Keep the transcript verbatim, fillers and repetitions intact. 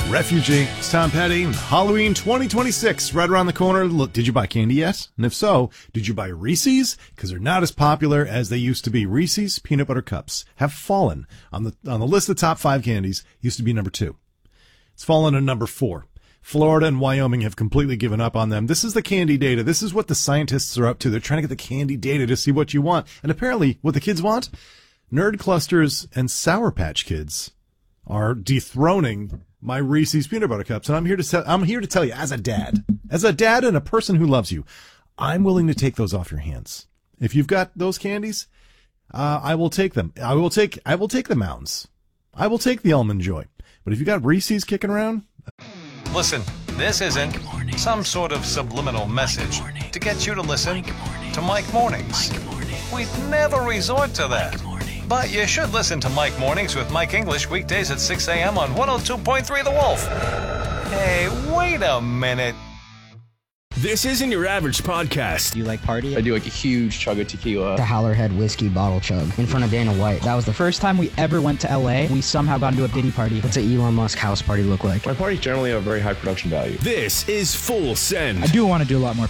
Refugee, it's Tom Petty. Halloween twenty twenty-six, right around the corner. Look, did you buy candy yet? And if so, did you buy Reese's? Because they're not as popular as they used to be. Reese's Peanut Butter Cups have fallen on the on the list of top five candies. Used to be number two. It's fallen to number four. Florida and Wyoming have completely given up on them. This is the candy data. This is what the scientists are up to. They're trying to get the candy data to see what you want. And apparently, what the kids want, Nerd Clusters and Sour Patch Kids are dethroning my Reese's Peanut Butter Cups. And I'm here to tell, I'm here to tell you, as a dad, as a dad and a person who loves you, I'm willing to take those off your hands. If you've got those candies, uh, I will take them. I will take, I will take the Mounds. I will take the Almond Joy. But if you got Reese's kicking around, listen, this isn't some sort of subliminal message to get you to listen to Mike Mornings. We'd never resort to that. But you should listen to Mike Mornings with Mike English weekdays at six a.m. on one oh two point three The Wolf. Hey, wait a minute. This isn't your average podcast. Do you like party? I do like a huge chug of tequila. The Howlerhead whiskey bottle chug in front of Dana White. That was the first time we ever went to L A. We somehow got into a Diddy party. What's an Elon Musk house party look like? My parties generally have very high production value. This is Full Send. I do want to do a lot more